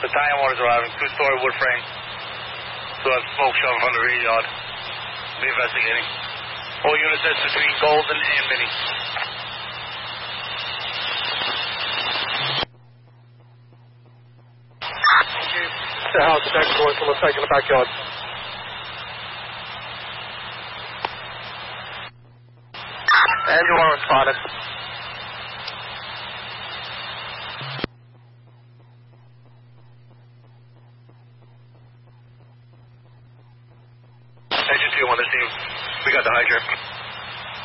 Battalion orders arriving. Two-story wood frame. Still have smoke showing from the rear yard. Be investigating. All units is between Golden and Mini. The house is next door, so let's take in the backyard. And you are spotted. Agent 2 on this team. We got the hydrant.